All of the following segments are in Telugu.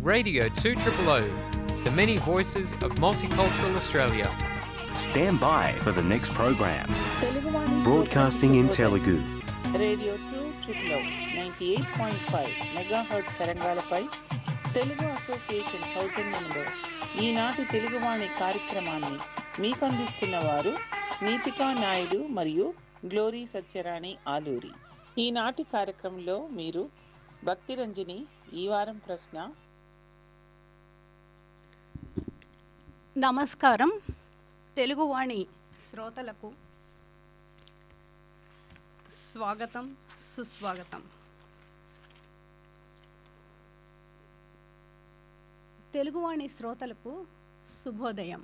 Radio 200, the many voices of multicultural Australia. Stand by for the next program. Broadcasting in Telugu. Radio 200 98.5 megahertz తరంగాలపై తెలుగు అసోసియేషన్ సౌజన్యంలో ఈనాటి తెలుగువాణి కార్యక్రమాన్ని మీకు అందిస్తున్న వారు నీతికా నాయుడు మరియు గ్లోరీ సత్యరాణి ఆలూరి. ఈనాటి కార్యక్రమంలో మీరు భక్తి రంజని ఈ వారం ప్రశ్న. నమస్కారం. తెలుగువాణి శ్రోతలకు స్వాగతం, సుస్వాగతం. తెలుగువాణి శ్రోతలకు శుభోదయం.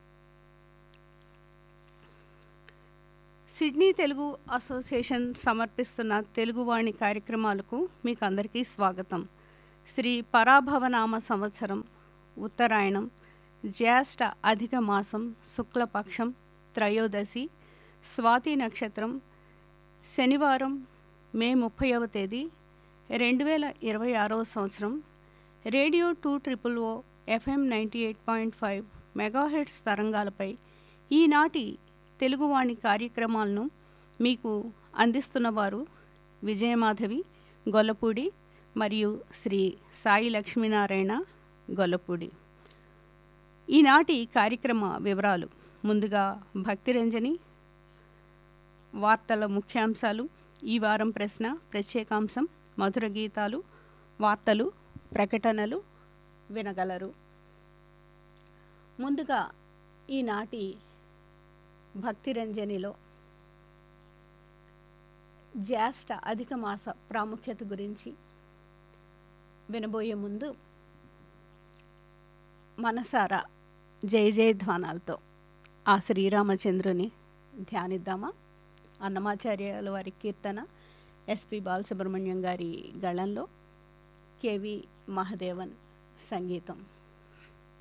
సిడ్నీ తెలుగు అసోసియేషన్ సమర్పిస్తున్న తెలుగువాణి కార్యక్రమాలకు మీకు అందరికీ స్వాగతం. శ్రీ పరాభవనామ సంవత్సరం ఉత్తరాయణం, జ్యేష్ఠ అధిక మాసం, శుక్లపక్షం, త్రయోదశి, స్వాతి నక్షత్రం, శనివారం, మే 30వ తేదీ 2026వ సంవత్సరం. రేడియో 200 FM 98.5 మెగాహెర్ట్జ్ తరంగాలపై ఈనాటి తెలుగువాణి కార్యక్రమాలను మీకు అందిస్తున్నవారు విజయమాధవి గొల్లపూడి మరియు శ్రీ సాయి లక్ష్మీనారాయణ గొల్లపూడి. ఈనాటి కార్యక్రమ వివరాలు: ముందుగా భక్తిరంజని, వార్తల ముఖ్యాంశాలు, ఈ వారం ప్రశ్న, ప్రత్యేకాంశం, మధుర గీతాలు, వార్తలు, ప్రకటనలు వినగలరు. ముందుగా ఈనాటి భక్తిరంజనిలో జ్యేష్ఠ అధిక మాస ప్రాముఖ్యత గురించి వినబోయే ముందు మనసారా జయ జయధ్వానాలతో ఆ శ్రీరామచంద్రుని ధ్యానిద్దామా? అన్నమాచార్యుల వారి కీర్తన, ఎస్పి బాలసుబ్రహ్మణ్యం గారి గళంలో, కేవి మహదేవన్ సంగీతం.